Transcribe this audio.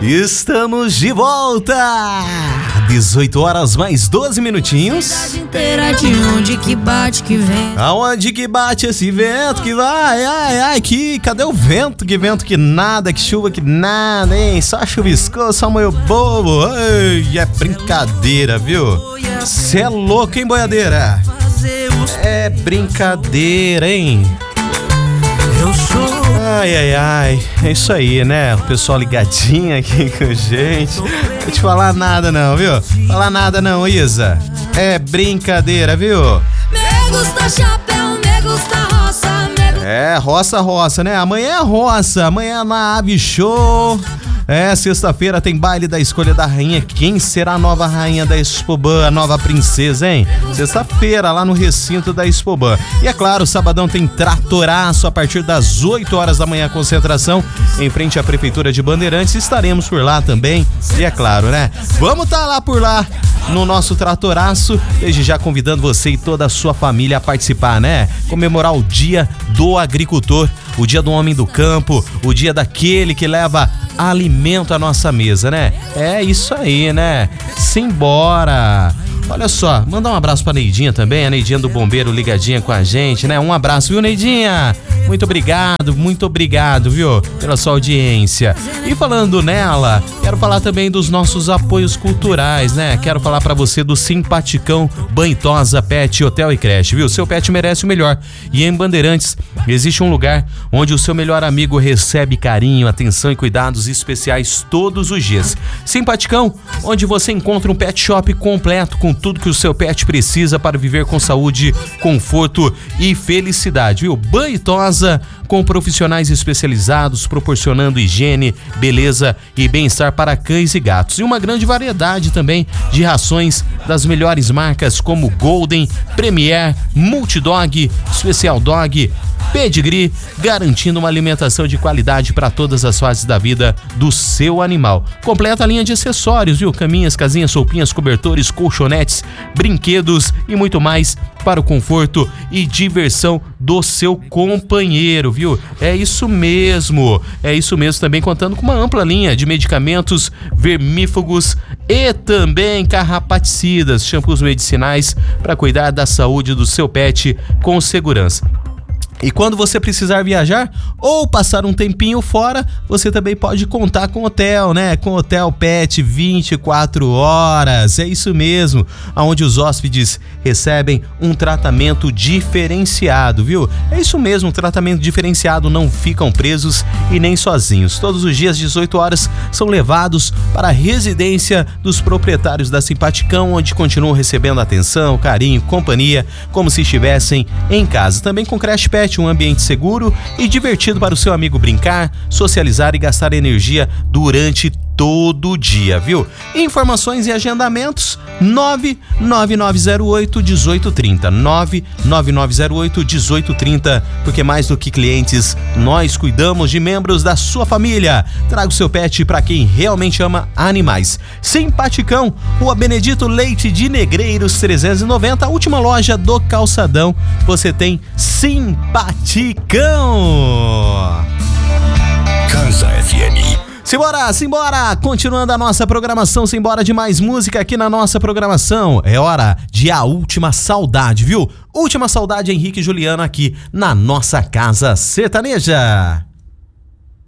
Estamos de volta! 18 horas mais 12 minutinhos. De onde que bate que vem? Aonde que bate esse vento que vai? Ai, cadê o vento? Que vento que nada, que chuva que nada, hein? Só chuviscou, só moeu bobo. Ai, é brincadeira, viu? Cê é louco, hein, boiadeira? É brincadeira, hein? Eu sou. Ai, é isso aí, né? O pessoal ligadinho aqui com a gente. Não vou te falar nada não, viu? Falar nada não, Isa. É brincadeira, viu? Me gusta chapéu, me gusta roça, É, roça, né? Amanhã é roça, amanhã é na Ave Show. É, sexta-feira tem baile da escolha da rainha. Quem será a nova rainha da Expoban, a nova princesa, hein? Sexta-feira, lá no recinto da Expoban. E é claro, sabadão tem tratoraço a partir das 8 horas da manhã, concentração em frente à Prefeitura de Bandeirantes. Estaremos por lá também. E é claro, né? Vamos estar lá por lá no nosso tratoraço, desde já convidando você e toda a sua família a participar, né? Comemorar o Dia do Agricultor, o Dia do Homem do Campo, o dia daquele que leva alimento à nossa mesa, né? É isso aí, né? Simbora! Olha só, mandar um abraço pra Neidinha também, a Neidinha do Bombeiro ligadinha com a gente, né? Um abraço, viu, Neidinha? Muito obrigado, viu? Pela sua audiência. E falando nela, quero falar também dos nossos apoios culturais, né? Quero falar pra você do Simpaticão Banitosa Pet Hotel e Creche, viu? Seu pet merece o melhor. E em Bandeirantes existe um lugar onde o seu melhor amigo recebe carinho, atenção e cuidados especiais todos os dias. Simpaticão, onde você encontra um pet shop completo com tudo que o seu pet precisa para viver com saúde, conforto e felicidade, viu? Banitosa, com profissionais especializados, proporcionando higiene, beleza e bem-estar para cães e gatos. E uma grande variedade também de rações das melhores marcas como Golden, Premier, Multidog, Special Dog, Pedigree, garantindo uma alimentação de qualidade para todas as fases da vida do seu animal. Completa a linha de acessórios, viu? Caminhas, casinhas, soupinhas, cobertores, colchonetes, brinquedos e muito mais para o conforto e diversão do seu companheiro, viu? É isso mesmo também contando com uma ampla linha de medicamentos vermífugos e também carrapaticidas, shampoos medicinais para cuidar da saúde do seu pet com segurança. E quando você precisar viajar ou passar um tempinho fora, você também pode contar com hotel, né? Com Hotel Pet 24 horas. É isso mesmo, onde os hóspedes recebem um tratamento diferenciado, viu? É isso mesmo, um tratamento diferenciado, não ficam presos e nem sozinhos. Todos os dias, 18 horas, são levados para a residência dos proprietários da Simpaticão, onde continuam recebendo atenção, carinho, companhia, como se estivessem em casa. Também com Creche Pet, um ambiente seguro e divertido para o seu amigo brincar, socializar e gastar energia durante todo o dia, viu? Informações e agendamentos 99908-1830 99908-1830, porque mais do que clientes, nós cuidamos de membros da sua família. Traga o seu pet para quem realmente ama animais. Simpaticão, Rua Benedito Leite de Negreiros 390, a última loja do calçadão. Você tem Simpaticão. Casa FM. Simbora! Continuando a nossa programação, simbora de mais música aqui na nossa programação. É hora de A Última Saudade, viu? Última Saudade, Henrique e Juliano aqui na nossa Casa Sertaneja.